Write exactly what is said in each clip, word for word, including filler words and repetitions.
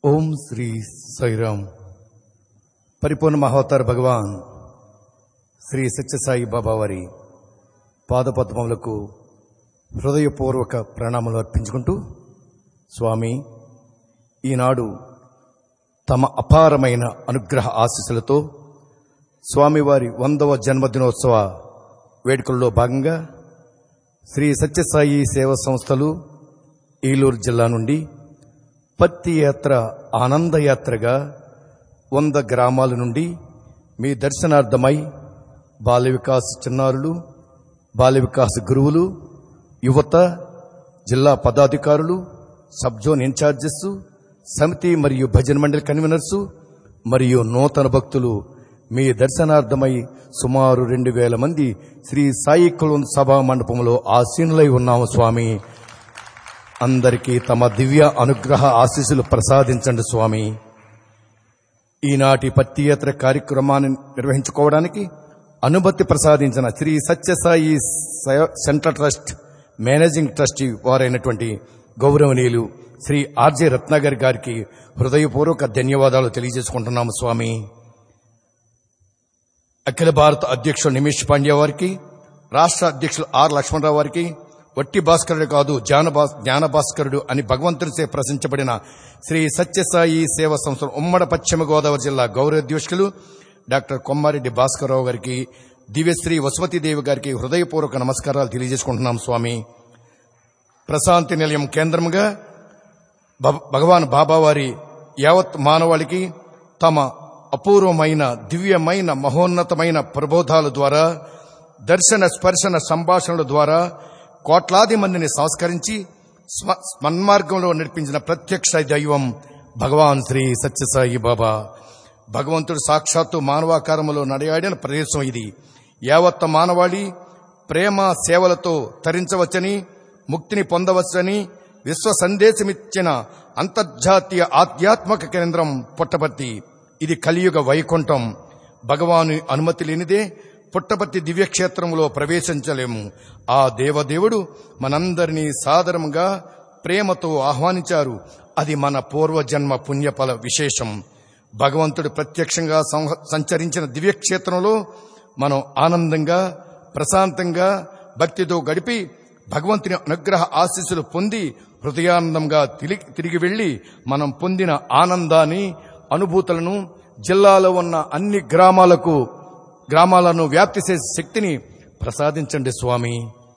ఓం శ్రీ సాయిరామ్. పరిపూర్ణ మహోత్తర భగవాన్ శ్రీ సత్యసాయి బాబా వారి పాదపద్మములకు హృదయపూర్వక ప్రణామాలు అర్పించుకుంటూ, స్వామి ఈనాడు తమ అపారమైన అనుగ్రహ ఆశీస్సులతో స్వామివారి వందవ జన్మదినోత్సవ వేడుకల్లో భాగంగా శ్రీ సత్యసాయి సేవా సంస్థలు ఏలూరు జిల్లా నుండి పత్తి యాత్ర ఆనందయాత్రగా వంద గ్రామాల నుండి మీ దర్శనార్థమై బాల వికాస్ చిన్నారులు, బాల వికాస్ గురువులు, యువత, జిల్లా పదాధికారులు, సబ్ జోన్ ఇన్ఛార్జెస్, సమితి మరియు భజన మండలి కన్వీనర్సు మరియు నూతన భక్తులు మీ దర్శనార్థమై సుమారు రెండు వేల మంది శ్రీ సాయి కులం సభా మండపంలో ఆసీనులై ఉన్నాము. స్వామి అందరికీ తమ దివ్య అనుగ్రహ ఆశీస్సులు ప్రసాదించండి స్వామి. ఈనాటి పత్తియాత్ర కార్యక్రమాన్ని నిర్వహించుకోవడానికి అనుమతి ప్రసాదించిన Shri Sathya Sai central trust managing trustee వారైనటువంటి గౌరవనీయులు శ్రీ ఆర్జే రత్నాగర్ గారికి హృదయపూర్వక ధన్యవాదాలు తెలియజేసుకుంటున్నాము స్వామి. అఖిల భారత అధ్యక్షుడు నిమిష్ పాండ్యా వారికి, రాష్ట్ర అధ్యక్షులు ఆర్ లక్ష్మణరావు వారికి, వట్టి భాస్కరుడు కాదు జ్ఞాన భాస్కరుడు అని భగవంతుడిచే ప్రశంసించబడిన శ్రీ సత్యసాయి సేవా సంస్థ ఉమ్మడి పశ్చిమ గోదావరి జిల్లా గౌరవాధ్యక్షులు డాక్టర్ కొమ్మారెడ్డి భాస్కరరావు గారికి, దివ్యశ్రీ వసుమతీదేవి గారికి హృదయపూర్వక నమస్కారాలు తెలియజేసుకుంటున్నాం స్వామి. ప్రశాంతి నిలయం కేంద్రంగా భగవాన్ బాబావారి యావత్ మానవాళికి తమ అపూర్వమైన దివ్యమైన మహోన్నతమైన ప్రబోధాల ద్వారా, దర్శన స్పర్శన సంభాషణల ద్వారా కోట్లాది మందిని సంస్కరించి మన్మార్గంలో నడిపించిన ప్రత్యక్ష దైవం భగవాన్ శ్రీ సత్యసాయి బాబా. భగవంతుడు సాక్షాత్తు మానవాకారంలో నడయాడిన ప్రదేశం ఇది. యావత్ మానవాళి ప్రేమ సేవలతో తరించవచ్చని, ముక్తిని పొందవచ్చని విశ్వ సందేశమిచ్చిన అంతర్జాతీయ ఆధ్యాత్మిక కేంద్రం పుట్టపర్తి. ఇది కలియుగ వైకుంఠం. భగవాను అనుమతి లేనిదే పుట్టపర్తి దివ్యక్షేత్రంలో ప్రవేశించలేము. ఆ దేవదేవుడు మనందరినీ సాదరంగా ప్రేమతో ఆహ్వానించారు. అది మన పూర్వజన్మ పుణ్యఫల విశేషం. భగవంతుడు ప్రత్యక్షంగా సంచరించిన దివ్యక్షేత్రంలో మనం ఆనందంగా, ప్రశాంతంగా, భక్తితో గడిపి భగవంతుని అనుగ్రహ ఆశీస్సులు పొంది హృదయానందంగా తిరిగి వెళ్లి మనం పొందిన ఆనందాన్ని, అనుభూతులను జిల్లాలో ఉన్న అన్ని గ్రామాలకు గ్రామాలను వ్యాప్తి చేసే శక్తిని ప్రసాదించండి స్వామి.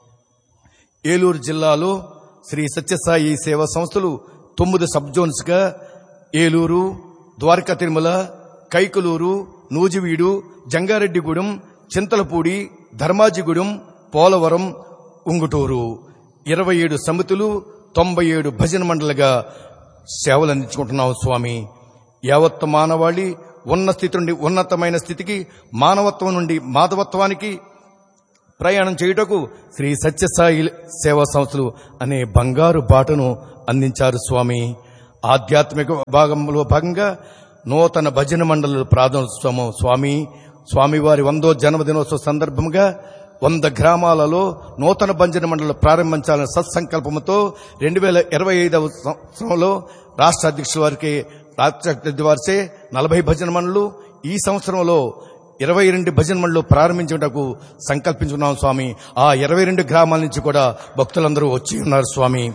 ఏలూరు జిల్లాలో శ్రీ సత్యసాయి సేవా సంస్థలు తొమ్మిది సబ్ జోన్స్ గా ఏలూరు, ద్వారకా తిరుమల, కైకలూరు, నూజివీడు, జంగారెడ్డిగూడెం, చింతలపూడి, ధర్మాజిగూడెం, పోలవరం, ఉంగుటూరు ఇరవై ఏడు సమితులు, తొంభై ఏడు భజన మండలిగా సేవలు అందించుకుంటున్నాం స్వామి. యావత్ మానవాళి ఉన్న స్థితి నుండి ఉన్నతమైన స్థితికి, మానవత్వం నుండి మాధవత్వానికి ప్రయాణం చేయుటకు శ్రీ సత్యసాయి సేవా సంస్థలు అనే బంగారు బాటను అందించారు స్వామి. ఆధ్యాత్మిక భాగంలో భాగంగా నూతన భజన మండలి ప్రారంభోత్సవం స్వామి. స్వామివారి వందో జన్మదినోత్సవ సందర్భంగా వంద గ్రామాలలో నూతన భజన మండలి ప్రారంభించాలనే సత్సంకల్పంతో రెండు వేల ఇరవై ఐదవ సంవత్సరంలో రాష్ట్ర అధ్యక్షుల వారికి రాష్ట్ర వారిచే నలభై భజన మండలు, ఈ సంవత్సరంలో ఇరవై రెండు భజన మండలు ప్రారంభించుటకు సంకల్పించుకున్నాం స్వామి. ఆ ఇరవై రెండు గ్రామాల నుంచి కూడా భక్తులందరూ వచ్చి ఉన్నారు స్వామి.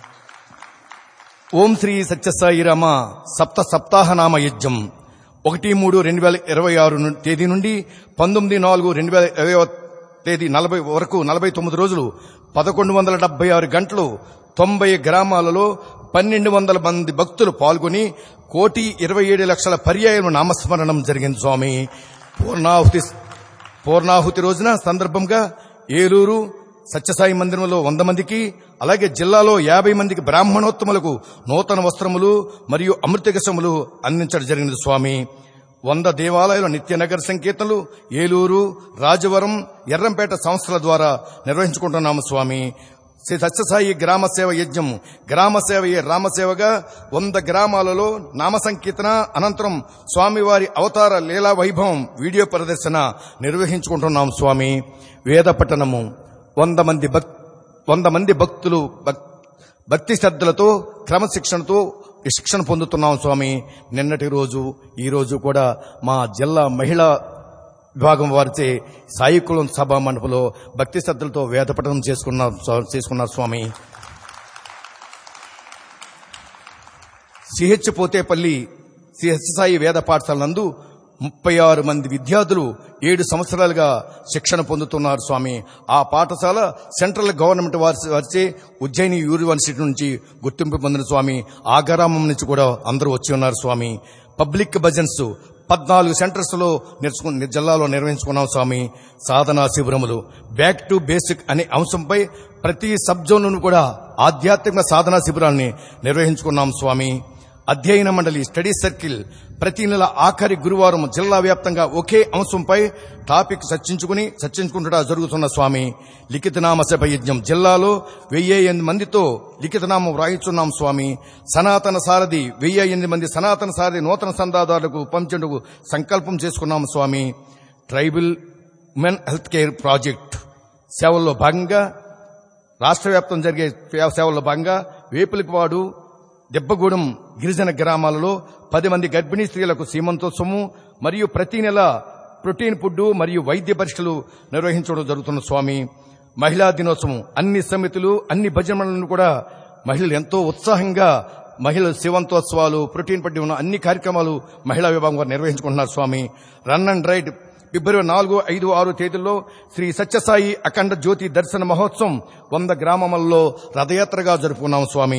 ఓం శ్రీ సత్యసాయి రామ సప్త సప్తాహనామ యజ్ఞం ఒకటి మూడు రెండు వేల ఇరవై ఆరు తేదీ నుండి పంతొమ్మిది నాలుగు రెండు వేల ఇరవై తేదీ నలభై వరకు నలభై తొమ్మిది రోజులు పదకొండు వందల డెబ్బై ఆరు గంటలు తొంభై గ్రామాలలో పన్నెండు వందల మంది భక్తులు పాల్గొని కోటి ఇరవై ఏడు లక్షల పర్యాయం నామస్మరణం జరిగింది స్వామి. పూర్ణాహుతి పూర్ణాహుతి రోజున సందర్భంగా ఏలూరు సత్యసాయి మందిరంలో వంద మందికి, అలాగే జిల్లాలో యాభై మందికి బ్రాహ్మణోత్తములకు నూతన వస్త్రములు మరియు అమృతకశములు అందించడం జరిగింది స్వామి. వంద దేవాలయాల నిత్య నగర సంకీర్తనలు ఏలూరు, రాజవరం, ఎర్రంపేట సంస్థల ద్వారా నిర్వహించుకుంటున్నాము స్వామి. శ్రీ సత్యసాయి గ్రామ సేవ యజ్ఞం గ్రామ సేవయే రామసేవగా వంద గ్రామాలలో నామ సంకీర్తన అనంతరం స్వామివారి అవతార లీలా వైభవం వీడియో ప్రదర్శన నిర్వహించుకుంటున్నాం స్వామి. వేద పఠనము వంద మంది వంద మంది భక్తులు భక్తి శ్రద్ధలతో క్రమశిక్షణతో ఈ శిక్షణ పొందుతున్నాం స్వామి. నిన్నటి రోజు ఈ రోజు కూడా మా జిల్లా మహిళా విభాగం వారిచే సాయికులం సభా మండపంలో భక్తి శ్రద్ధలతో వేదపఠనం చేసుకున్నారు చేసుకున్నారు స్వామి. సిహెచ్ పోతేపల్లి శ్రీ సత్యసాయి వేద పాఠశాల నందు ముప్పై ఆరు మంది విద్యార్థులు ఏడు సంవత్సరాలుగా శిక్షణ పొందుతున్నారు స్వామి. ఆ పాఠశాల సెంట్రల్ గవర్నమెంట్ వారి వారిచే ఉజ్జయిని యూనివర్సిటీ నుంచి గుర్తింపు పొందిన స్వామి. ఆ గ్రామం నుంచి కూడా అందరూ వచ్చి ఉన్నారు స్వామి. పబ్లిక్ భజన్స్ పద్నాలుగు సెంటర్స్ లో జిల్లాలో నిర్వహించుకున్నాం స్వామి. సాధనా శిబిరములు బ్యాక్ టు బేసిక్ అనే అంశంపై ప్రతి సబ్ జోన్ కూడా ఆధ్యాత్మిక సాధనా శిబిరాన్ని నిర్వహించుకున్నాం స్వామి. అధ్యయన మండలి స్టడీ సర్కిల్ ప్రతి నెల ఆఖరి గురువారం జిల్లా వ్యాప్తంగా ఒకే అంశంపై టాపిక్ చర్చించుకుని చర్చించుకుంటా జరుగుతున్న స్వామి. లిఖితనామ సభ యజ్ఞం జిల్లాలో వెయ్యి ఎనిమిది మందితో లిఖితనామం వ్రాయిస్తున్నాం స్వామి. సనాతన సారథి వెయ్యి ఎనిమిది మంది సనాతన సారథి నూతన సందాదారులకు పంచేందుకు సంకల్పం చేసుకున్నాం స్వామి. Tribal women health care project సేవల్లో భాగంగా రాష్ట్ర వ్యాప్తం జరిగే సేవల్లో భాగంగా వేపులపాడు దెబ్బగూడెం గిరిజన గ్రామాలలో పది మంది గర్భిణీ స్త్రీలకు సీమంతోత్సవము మరియు ప్రతి నెల ప్రోటీన్ ఫుడ్ మరియు వైద్య పరీక్షలు నిర్వహించడం జరుగుతున్న స్వామి. మహిళా దినోత్సవం అన్ని సమితులు అన్ని భజనలను కూడా మహిళలు ఎంతో ఉత్సాహంగా మహిళల శివంతోత్సవాలు ప్రోటీన్ ఫుడ్ ఉన్న అన్ని కార్యక్రమాలు మహిళా విభాగం వారు నిర్వహించుకుంటున్నారు స్వామి. రన్ అండ్ రైడ్ ఫిబ్రవరి నాలుగు ఐదు ఆరు తేదీల్లో శ్రీ సత్యసాయి అఖండ జ్యోతి దర్శన మహోత్సవం వంద గ్రామాలలో రథయాత్రగా జరుపుకున్నాం స్వామి.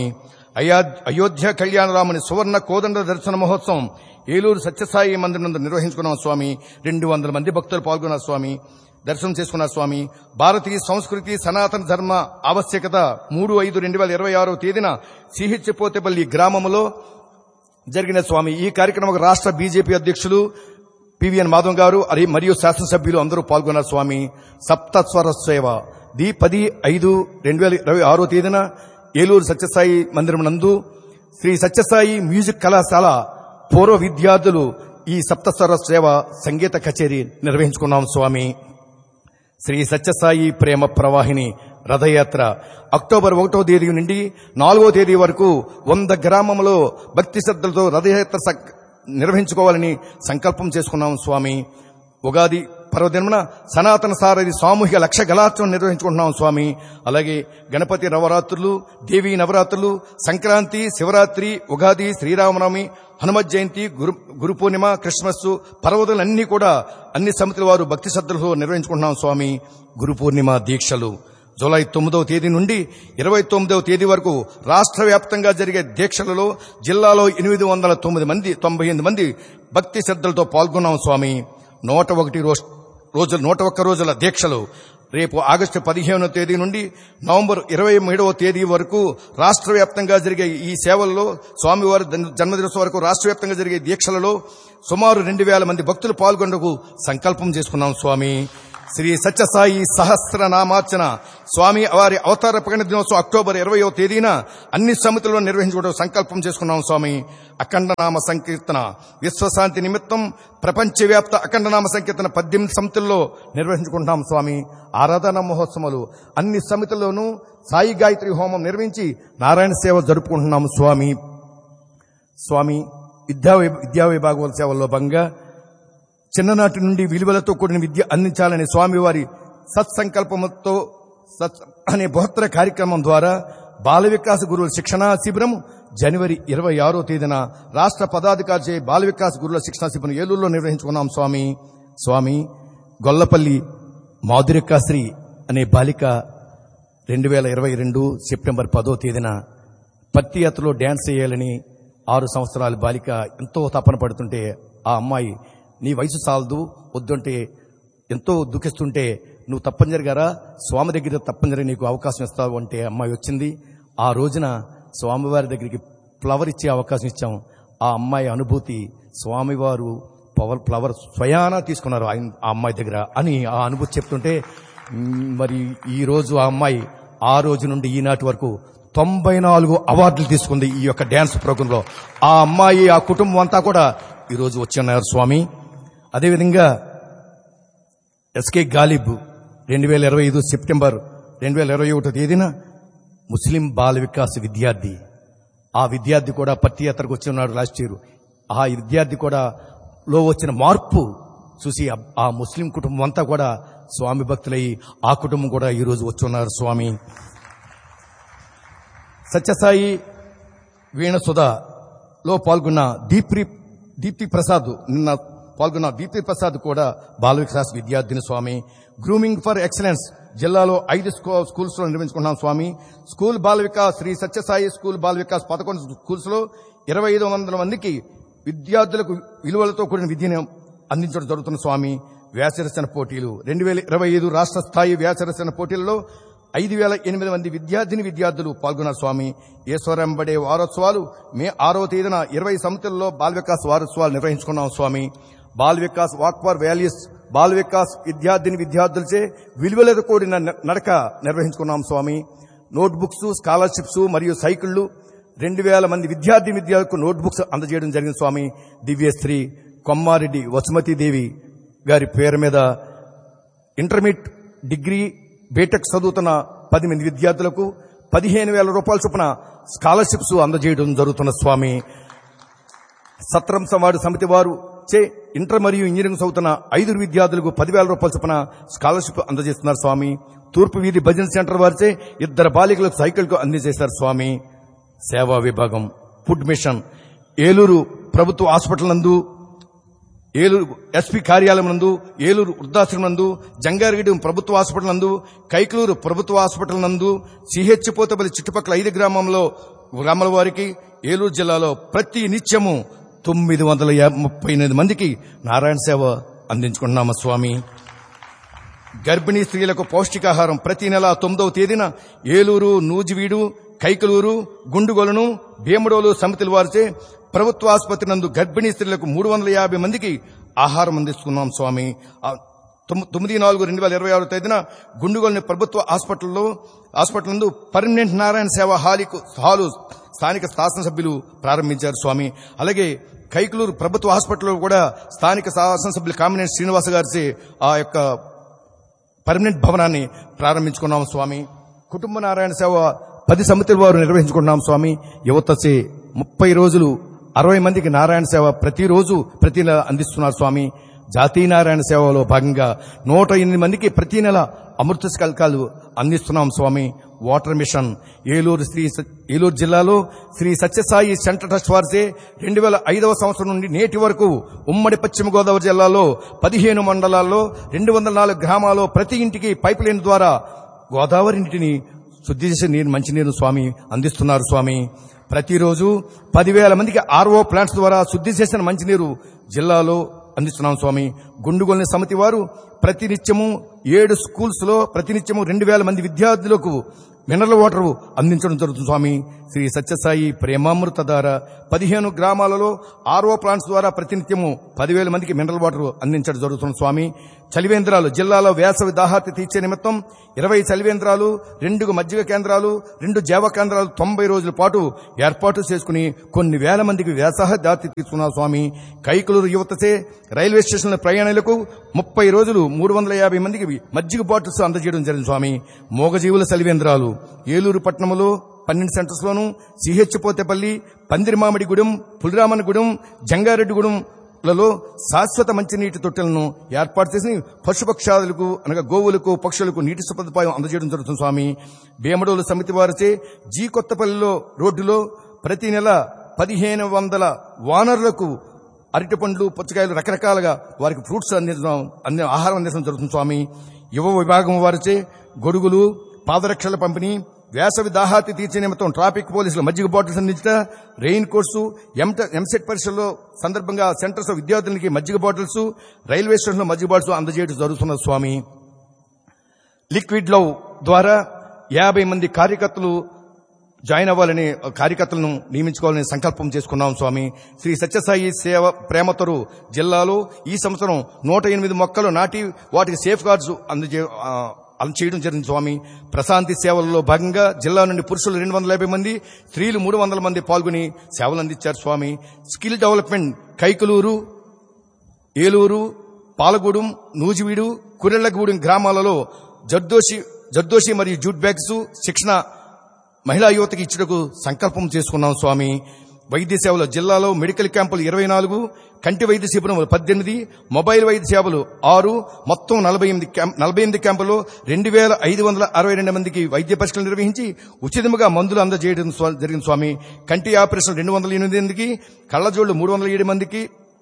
అయోధ్య కళ్యాణరాముని సువర్ణ కోదండ దర్శన మహోత్సవం ఏలూరు సత్యసాయి మందిరం నందు నిర్వహించుకున్నాం స్వామి. రెండు వందల మంది భక్తులు పాల్గొన్నారు స్వామి. దర్శనం చేసుకున్నారు స్వామి. భారతీయ సంస్కృతి సనాతన ధర్మ ఆవశ్యకత మూడు ఐదు రెండు వేల ఇరవై ఆరో తేదీన సిహెచ్ పోతేపల్లి గ్రామంలో జరిగిన స్వామి. ఈ కార్యక్రమం రాష్ట్ర బీజేపీ అధ్యక్షులు పివిఎన్ మాధవ్ గారు మరియు శాసనసభ్యులు అందరూ పాల్గొన్నారు స్వామి. సప్తస్వర సేవ ది పది ఐదు రెండు వేల ఇరవై ఆరో తేదీన ఏలూరు సత్యసాయి మందిరం నందు శ్రీ సత్యసాయి మ్యూజిక్ కళాశాల పూర్వ విద్యార్థులు ఈ సప్తస్వర సేవ సంగీత కచేరీ నిర్వహించుకున్నాం స్వామి. శ్రీ సత్యసాయి ప్రేమ ప్రవాహిని రథయాత్ర అక్టోబర్ ఒకటో తేదీ నుండి నాలుగో తేదీ వరకు వంద గ్రామంలో భక్తి శ్రద్ధలతో రథయాత్ర నిర్వహించుకోవాలని సంకల్పం చేసుకున్నాం స్వామి. ఉగాది పర్వదినమున సనాతన సారథి సామూహిక లక్ష గలాత్సవం నిర్వహించుకుంటున్నాం స్వామి. అలాగే గణపతి నవరాత్రులు, దేవీ నవరాత్రులు, సంక్రాంతి, శివరాత్రి, ఉగాది, శ్రీరామనవమి, హనుమత్ జయంతి, గురు గురు పూర్ణిమ, క్రిస్మస్ పర్వదినాలన్నీ కూడా అన్ని సమితుల వారు భక్తి శ్రద్ధలతో నిర్వహించుకుంటున్నాం స్వామి. గురు పూర్ణిమ దీక్షలు జూలై తొమ్మిదవ తేదీ నుండి ఇరవై తొమ్మిదవ తేదీ వరకు రాష్ట్ర వ్యాప్తంగా జరిగే దీక్షలలో జిల్లాలో ఎనిమిది వందల తొమ్మిది మంది తొంభై ఎనిమిది మంది భక్తి శ్రద్ధలతో పాల్గొన్నాం స్వామి. నూట ఒకటి రోజులు నూట ఒక్క రోజుల దీక్షలు రేపు ఆగస్టు పదిహేనవ తేదీ నుండి నవంబర్ ఇరవై మూడవ తేదీ వరకు రాష్ట్ర వ్యాప్తంగా జరిగే ఈ సేవల్లో స్వామివారి జన్మదినోత్సవం వరకు రాష్ట్ర వ్యాప్తంగా జరిగే దీక్షలలో సుమారు రెండు వేల మంది భక్తులు పాల్గొనకు సంకల్పం చేసుకున్నాం స్వామి. శ్రీ సత్యసాయి సహస్రనామార్చన స్వామి వారి అవతార ప్రకటన దినోత్సవం అక్టోబర్ ఇరవయో తేదీన అన్ని సమితుల్లో నిర్వహించుకోవడం సంకల్పం చేసుకున్నాం స్వామి. అఖండనామ సంకీర్తన విశ్వశాంతి నిమిత్తం ప్రపంచవ్యాప్త అఖండనామ సంకీర్తన పద్దెనిమిది సమితుల్లో నిర్వహించుకుంటున్నాం స్వామి. ఆరాధన మహోత్సవాలు అన్ని సమితుల్లోనూ సాయి గాయత్రి హోమం నిర్వహించి నారాయణ సేవ జరుపుకుంటున్నాము స్వామి. స్వామి విద్యా విద్యా విభాగం సేవల్లో భాగంగా చిన్ననాటి నుండి విలువలతో కూడిన విద్య అందించాలనే స్వామివారి సత్సంకల్పంతో సత్ అనే బృహత్తర కార్యక్రమం ద్వారా బాల వికాస గురువుల శిక్షణా శిబిరం జనవరి ఇరవై ఆరో తేదీన రాష్ట్ర పదాధికారిచే బాల వికాస గురువుల శిక్షణా శిబిరం ఏలూరులో నిర్వహించుకున్నాం స్వామి. స్వామి గొల్లపల్లి మాధురికాశ్రీ అనే బాలిక రెండు వేల ఇరవై రెండు సెప్టెంబర్ పదో తేదీన పత్తి యాత్రలో డ్యాన్స్ చేయాలని ఆరు సంవత్సరాల బాలిక ఎంతో తపన పడుతుంటే ఆ అమ్మాయి నీ వయసు సాలదు వద్దంటే ఎంతో దుఃఖిస్తుంటే నువ్వు తప్పనిసరిగారా స్వామి దగ్గర తప్పనిసరిగా నీకు అవకాశం ఇస్తావు అంటే అమ్మాయి వచ్చింది. ఆ రోజున స్వామివారి దగ్గరికి ఫ్లవర్ ఇచ్చే అవకాశం ఇచ్చాం. ఆ అమ్మాయి అనుభూతి స్వామివారు పవర్ ఫ్లవర్ స్వయానా తీసుకున్నారు ఆయన ఆ అమ్మాయి దగ్గర అని ఆ అనుభూతి చెప్తుంటే మరి ఈ రోజు ఆ అమ్మాయి ఆ రోజు నుండి ఈనాటి వరకు తొంభై నాలుగు అవార్డులు తీసుకుంది ఈ యొక్క డ్యాన్స్ ప్రోగ్రామ్ లో. ఆ అమ్మాయి ఆ కుటుంబం అంతా కూడా ఈ రోజు వచ్చి ఉన్నారు స్వామి. అదేవిధంగా ఎస్కే గాలిబ్ రెండు వేల ఇరవై ఐదు సెప్టెంబర్ రెండు వేల ఇరవై ఒకటో తేదీన ముస్లిం బాల వికాస్ విద్యార్థి ఆ విద్యార్థి కూడా పత్తి యాత్రకు వచ్చి ఉన్నాడు లాస్ట్ ఇయర్. ఆ విద్యార్థి కూడా లో వచ్చిన మార్పు చూసి ఆ ముస్లిం కుటుంబం అంతా కూడా స్వామి భక్తులై ఆ కుటుంబం కూడా ఈరోజు వచ్చి ఉన్నారు స్వామి. సత్యసాయి వీణసుధలో పాల్గొన్న దీప్తి దీప్తి ప్రసాద్ నిన్న పాల్గొన్న దీప్తి ప్రసాద్ కూడా బాల వికాస్ విద్యార్థిని స్వామి. గ్రూమింగ్ ఫర్ ఎక్సలెన్స్ జిల్లాలో ఐదు స్కూల్స్ లో నిర్వహించుకుంటున్నాం స్వామి. స్కూల్ బాల వికాస్ శ్రీ సత్యసాయి స్కూల్ బాల వికాస్ పదకొండు స్కూల్స్ లో ఇరవై ఐదు వందల మందికి విద్యార్థులకు విలువలతో కూడిన విద్యను అందించడం జరుగుతున్న స్వామి. వ్యాసరచన పోటీలు రెండు వేల ఇరవై ఐదు రాష్ట్ర స్థాయి వ్యాసరచన పోటీలలో ఐదు వేల ఎనిమిది మంది విద్యార్థిని విద్యార్థులు పాల్గొన్నారు స్వామి. ఈశ్వరంబడే వారోత్సవాలు మే ఆరవ తేదీన ఇరవై సమితుల్లో బాల్ వికాస్ వారోత్సవాలు నిర్వహించుకున్నాం స్వామి. Ball Vikas walk for values ball Vikas విద్యార్థిని విద్యార్థులచే విలువలతో కూడిన నడక నిర్వహించుకున్నాం స్వామి. నోట్ బుక్స్, స్కాలర్షిప్స్ మరియు సైకిళ్లు రెండు వేల మంది విద్యార్థి విద్యార్థులకు నోట్ బుక్స్ అందజేయడం జరిగింది స్వామి. దివ్యశ్రీ కొమ్మారెడ్డి వసుమతీదేవి గారి పేరు మీద ఇంటర్మీడియట్, డిగ్రీ, బీటెక్ చదువుతున్న పది మంది విద్యార్థులకు పదిహేను వేల రూపాయల చొప్పున స్కాలర్షిప్స్ అందజేయడం జరుగుతున్న స్వామి. సత్రం సమాడు సమితి వారు చే ఇంటర్ మరియు ఇంజనీరింగ్ చదువుతున్న ఐదుగురు విద్యార్థులకు పదివేల రూపాయల చొప్పున స్కాలర్షిప్ అందజేస్తున్నారు స్వామి. తూర్పు వీధి భజన సెంటర్ వారిచే ఇద్దరు బాలికలకు సైకిల్కు అందజేశారు స్వామి. సేవా విభాగం ఫుడ్ మిషన్ ఏలూరు ప్రభుత్వ హాస్పిటల్ నందు, ఏలూరు ఎస్పీ కార్యాలయం నందు, ఏలూరు వృద్ధాశ్రమం నందు, జంగారెడ్డి ప్రభుత్వ హాస్పిటల్ నందు, కైకలూరు ప్రభుత్వ హాస్పిటల్ నందు, సిహెచ్ పోతపల్లి చుట్టుపక్కల ఐదు గ్రామంలో గ్రామాల వారికి ఏలూరు జిల్లాలో ప్రతి నిత్యము తొమ్మిది వందల ముప్పై ఎనిమిది మందికి నారాయణ సేవ అందించుకున్నాము స్వామి. గర్భిణీ స్త్రీలకు పౌష్టికాహారం ప్రతి నెల తొమ్మిదవ తేదీన ఏలూరు, నూజివీడు, కైకలూరు, గుండుగోలను, భీమడోలు సమితుల వారిచే ప్రభుత్వ ఆసుపత్రి నందు గర్భిణీ స్త్రీలకు మూడు వందల యాభై మందికి ఆహారం అందిస్తున్నాం స్వామి. తొమ్మిది నాలుగు రెండు వేల ఇరవై ఆరు తేదీన గుండుగోలని ప్రభుత్వ హాస్పిటల్లో హాస్పిటల్ నందు పర్మనెంట్ నారాయణ సేవ హాలికు హాలు స్థానిక శాసనసభ్యులు ప్రారంభించారు స్వామి. అలాగే కైకలూరు ప్రభుత్వ హాస్పిటల్లో కూడా స్థానిక శాసనసభ్యులు కామినేని శ్రీనివాస గారి ఆ యొక్క పర్మనెంట్ భవనాన్ని ప్రారంభించుకున్నాం స్వామి. కుటుంబ నారాయణ సేవ పది సమితుల వారు నిర్వహించుకున్నాం స్వామి. యువతచే ముప్పై రోజులు అరవై మందికి నారాయణ సేవ ప్రతిరోజు ప్రతి నెల అందిస్తున్నారు స్వామి. జాతీయ నారాయణ సేవలో భాగంగా నూట ఎనిమిది మందికి ప్రతి నెల అమృత కల్కాలు అందిస్తున్నాం స్వామి. వాటర్ మిషన్ ఏలూరు శ్రీ ఏలూరు జిల్లాలో శ్రీ సత్యసాయి సెంటర్ ట్రస్ట్ వారిచే రెండు వేల ఐదవ సంవత్సరం నుండి నేటి వరకు ఉమ్మడి పశ్చిమ గోదావరి జిల్లాలో పదిహేను మండలాల్లో రెండు వందల నాలుగు గ్రామాల్లో ప్రతి ఇంటికి పైప్ లైన్ ద్వారా గోదావరి నీటిని శుద్ధి చేసే నీరు మంచినీరు స్వామి అందిస్తున్నారు స్వామి. ప్రతిరోజు పదివేల మందికి ఆర్ఓ ప్లాంట్స్ ద్వారా శుద్ధి చేసిన మంచినీరు జిల్లాలో అందిస్తున్నాం స్వామి. గుండుగోలని సమితి వారు ప్రతినిత్యము ఏడు స్కూల్స్ లో ప్రతినిత్యము రెండు వేల మంది విద్యార్థులకు మినరల్ వాటర్ అందించడం జరుగుతుంది స్వామి. శ్రీ సత్యసాయి ప్రేమామృత ద్వారా పదిహేను గ్రామాలలో ఆర్ఓ ప్లాంట్స్ ద్వారా ప్రతినిత్యము పదివేల మందికి మినరల్ వాటర్ అందించడం జరుగుతుంది స్వామి. చలివేంద్రాలు జిల్లాలో వేసవి దాహార్తి తీర్చే నిమిత్తం ఇరవై చలివేంద్రాలు, రెండు మజ్జిగ కేంద్రాలు, రెండు జావ కేంద్రాలు తొంభై రోజుల పాటు ఏర్పాటు చేసుకుని కొన్ని వేల మందికి వేసవి తీసుకున్నారు స్వామి. కైకలూరు యువతచే రైల్వే స్టేషన్ల ప్రయాణికులకు ముప్పై రోజులు మూడు వందల యాభై మందికి మజ్జిగ బాటిల్స్ అందజేయడం జరిగింది స్వామి. మోగజీవుల చలివేంద్రాలు ఏలూరు పట్టణంలో పన్నెండు సెంటర్స్ లోను, సిహెచ్ పోతేపల్లి, పందిరిమామిడిగూడెం, పులిరామన్నగూడెం, జంగారెడ్డిగూడెం లలో శాశ్వత మంచినీటి తొట్టెలను ఏర్పాటు చేసి పశుపక్షాదులకు అనగా గోవులకు, పక్షులకు నీటి సదుపాయం అందజేయడం జరుగుతుంది స్వామి. భీమడోలు సమితి వారిచే జీ కొత్తపల్లిలో రోడ్డులో ప్రతి నెల పదిహేను వందల వానరులకు అరటి పండ్లు, పుచ్చకాయలు రకరకాలుగా వారికి ఫ్రూట్స్ అందించడం అంది ఆహారం అందించడం జరుగుతుంది స్వామి. యువ విభాగం వారిచే గొడుగులు, పాదరక్షల పంపిణీ, వేసవి దాహార్తి తీర్చే నిమిత్తం ట్రాఫిక్ పోలీసులు మజ్జిగ బాటిల్స్ అందించట, రెయిన్ కోట్స్, ఎంసెట్ పరీక్షల్లో సందర్భంగా సెంటర్స్ విద్యార్థులకి మజ్జిగ బాటిల్స్, రైల్వే స్టేషన్లో మజ్జిగ బాటిల్స్ అందజేయడం జరుగుతున్న స్వామి. లిక్విడ్ లవ్ ద్వారా యాభై మంది కార్యకర్తలు జాయిన్ అవ్వాలని కార్యకర్తలను నియమించుకోవాలని సంకల్పం చేసుకున్నాం స్వామి. శ్రీ సత్యసాయి సేవ ప్రేమతరు జిల్లాలో ఈ సంవత్సరం నూట ఎనిమిది మొక్కలు నాటి వాటికి సేఫ్ గార్డ్స్ అందజే చేయడం జరిగింది స్వామి. ప్రశాంతి సేవలలో భాగంగా జిల్లా నుండి పురుషులు రెండు వందల యాభై మంది, స్త్రీలు మూడు వందల మంది పాల్గొని సేవలు అందించారు స్వామి. స్కిల్ డెవలప్మెంట్ కైకలూరు, ఏలూరు, పాలగూడెం, నూజివీడు, కురెళ్లగూడెం గ్రామాలలో జర్దోషి జర్దోషి మరియు జూట్ బ్యాగ్స్ శిక్షణ మహిళా యువతకి ఇచ్చుటకు సంకల్పం చేసుకున్నాం స్వామి. వైద్య సేవలు జిల్లాలో మెడికల్ క్యాంపులు ఇరవై నాలుగు, కంటి వైద్య శిబిరములు పద్దెనిమిది, మొబైల్ వైద్య సేవలు ఆరు, మొత్తం నలభై ఎనిమిది నలభై ఎనిమిది క్యాంపుల్లో రెండు వేల ఐదు వందల అరవై రెండు మందికి వైద్య పరీక్షలు నిర్వహించి ఉచితంగా మందులు అందజేయడం జరిగింది స్వామి. కంటి ఆపరేషన్ రెండు వందల ఎనిమిది మందికి, కళ్లజోళ్లు మూడు వందల ఏడు మందికి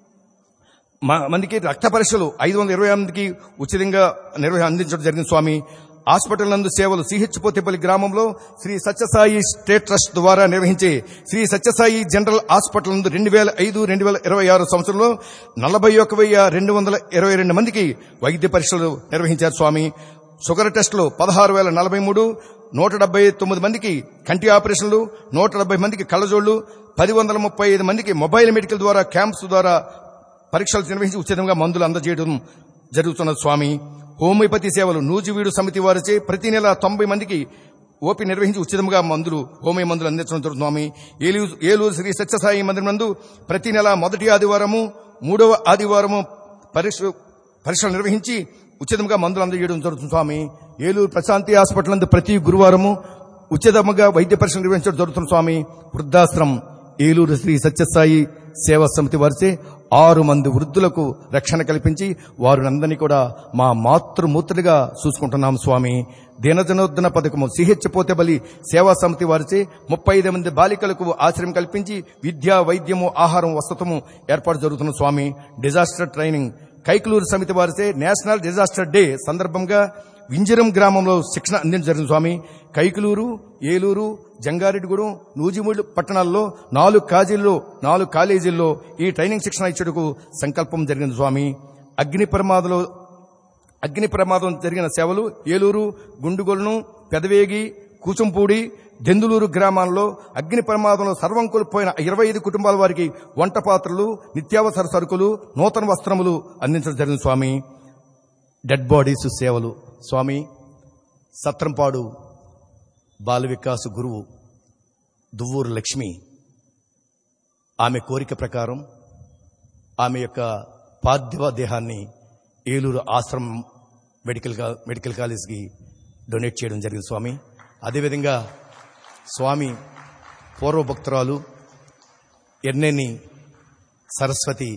మందికి రక్త పరీక్షలు ఐదు వందల ఇరవై మందికి ఉచితంగా నిర్వహణ అందించడం జరిగింది స్వామి. హాస్పిటల్ నందు సేవలు సిహెచ్ పోతేపల్లి గ్రామంలో శ్రీ సత్యసాయి స్టేట్ ట్రస్ట్ ద్వారా నిర్వహించే శ్రీ సత్యసాయి జనరల్ హాస్పిటల్ నందు రెండు వేల ఐదు రెండు వేల ఇరవై ఆరు సంవత్సరంలో నలభై ఒక వెయ్యి రెండు వందల ఇరవై రెండు మందికి వైద్య పరీక్షలు నిర్వహించారు స్వామి. షుగర్ టెస్టులు పదహారు వేల నలభై మూడు, నూట డెబ్బై తొమ్మిది మందికి కంటి ఆపరేషన్లు, నూట డెబ్బై మందికి కళ్లజోళ్లు, పది వందల ముప్పై ఐదు మందికి మొబైల్ మెడికల్ ద్వారా క్యాంప్స్ ద్వారా పరీక్షలు నిర్వహించి ఉచితంగా మందులు అందజేయడం జరుగుతున్నది స్వామి. హోమియోపతి సేవలు నూజివీడు సమితి వారిచే ప్రతి నెల తొంభై మందికి ఓపీ నిర్వహించి ఉచితంగా మందులు హోమియో మందులు అందించడం జరుగుతుంది స్వామి. ఏలూరు ఏలూరు శ్రీ సత్యసాయి మందిరం నందు ప్రతి నెల మొదటి ఆదివారము మూడవ ఆదివారము పరీక్ష పరీక్షలు నిర్వహించి ఉచితంగా మందులు అందజేయడం జరుగుతుంది స్వామి. ఏలూరు ప్రశాంతి హాస్పిటల్ నందు ప్రతి గురువారము ఉచితంగా వైద్య పరీక్షలు నిర్వహించడం జరుగుతుంది స్వామి. వృద్ధాశ్రమం ఏలూరు శ్రీ సత్యసాయి సేవా సమితి వారిచే ఆరు మంది వృద్ధులకు రక్షణ కల్పించి వారినందరినీ కూడా మా మాతృమూర్తులుగా చూసుకుంటున్నాం స్వామి. దీనజనోద్ధరణ పథకము సిహెచ్ పోతేపల్లి సేవా సమితి వారిచే ముప్పై ఐదు మంది బాలికలకు ఆశ్రయం కల్పించి విద్య, వైద్యము, ఆహారం, వసతము ఏర్పాటు జరుగుతున్న స్వామి. డిజాస్టర్ ట్రైనింగ్ కైకలూరు సమితి వారిచే నేషనల్ డిజాస్టర్ డే సందర్భంగా వింజరం గ్రామంలో శిక్షణ అందించడం జరిగింది స్వామి. కైకలూరు, ఏలూరు, జంగారెడ్డిగూడెం, నూజిమూడు పట్టణాల్లో నాలుగు కాలేజీల్లో నాలుగు కాలేజీల్లో ఈ ట్రైనింగ్ శిక్షణ ఇచ్చేందుకు సంకల్పం జరిగింది స్వామి. అగ్ని ప్రమాదంలో అగ్ని ప్రమాదం జరిగిన సేవలు ఏలూరు, గుండుగొలను, పెదవేగి, కూచంపూడి, దెందులూరు గ్రామాల్లో అగ్ని ప్రమాదంలో సర్వం కోల్పోయిన ఇరవై ఐదు కుటుంబాల వారికి వంట పాత్రలు, నిత్యావసర సరుకులు, నూతన వస్త్రములు అందించడం జరిగింది స్వామి. డెడ్ బాడీస్ సేవలు స్వామి. సత్రంపాడు బాల వికాస్ గురువు దువ్వూరు లక్ష్మి ఆమె కోరిక ప్రకారం ఆమె యొక్క పార్థివ దేహాన్ని ఏలూరు ఆశ్రమం మెడికల్ మెడికల్ కాలేజ్కి డొనేట్ చేయడం జరిగింది స్వామి. అదేవిధంగా స్వామి పూర్వభక్తురాలు ఎర్నేని సరస్వతి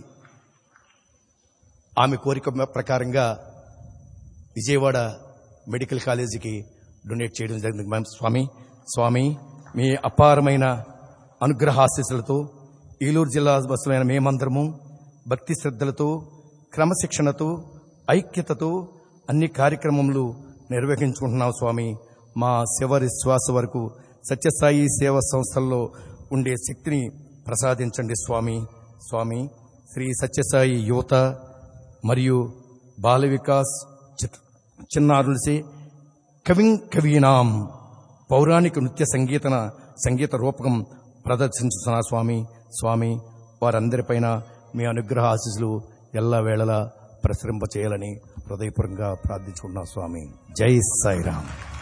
ఆమె కోరిక ప్రకారంగా విజయవాడ మెడికల్ కాలేజీకి డొనేట్ చేయడం జరిగింది స్వామి. స్వామి మీ అపారమైన అనుగ్రహాశీస్సులతో ఏలూరు జిల్లా బస్సులైన మేమందరము భక్తి శ్రద్ధలతో, క్రమశిక్షణతో, ఐక్యతతో అన్ని కార్యక్రమములు నిర్వహించుకుంటున్నాం స్వామి. మా చివరి శ్వాస వరకు సత్యసాయి సేవా సంస్థల్లో ఉండే శక్తిని ప్రసాదించండి స్వామి. స్వామి శ్రీ సత్యసాయి యువత మరియు బాల వికాస్ చిన్నారులసే కవిం కవీనాం పౌరాణిక నృత్య సంగీతన సంగీత రూపకం ప్రదర్శించుతున్న స్వామి. స్వామి వారందరిపైన మీ అనుగ్రహ ఆశీస్సులు ఎల్ల వేళలా ప్రసరింప చేయాలని హృదయపూర్వకంగా ప్రార్థించుకుంటున్నాం స్వామి. జై సాయిరామ్.